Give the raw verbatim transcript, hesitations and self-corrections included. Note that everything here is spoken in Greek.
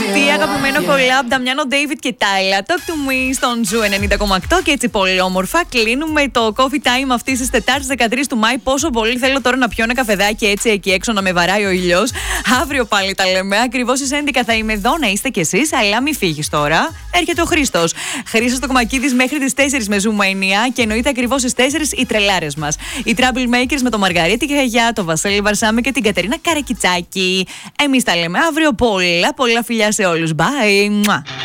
Τι αγαπημένο collab, Νταμιάνο Ντέιβιτ και Τάιλα. Talk to me στον Ζου ενενήντα κόμμα οκτώ και έτσι πολύ όμορφα κλείνουμε το coffee time αυτή τη Τετάρτη δεκατρείς του Μάη. Πόσο πολύ θέλω τώρα να πιω ένα καφεδάκι έτσι εκεί έξω να με βαράει ο ήλιος. Αύριο πάλι τα λέμε. Ακριβώς στις έντεκα θα είμαι εδώ να είστε κι εσείς, αλλά μην φύγεις τώρα. Έρχεται ο Χρήστος. Χρήστος Τοκμακίδης μέχρι τις τέσσερις με Zoomania και εννοείται ακριβώς στις τέσσερις οι τρελάρες μας. Οι Troublemakers με το Μαργαρίτη Χαγιά, το Βασίλη Βαρσάμι και την Κατερίνα Καρακιτσάκη. Εμείς τα λέμε αύριο. Πολλά πολλά φιλιά σε όλους. Bye!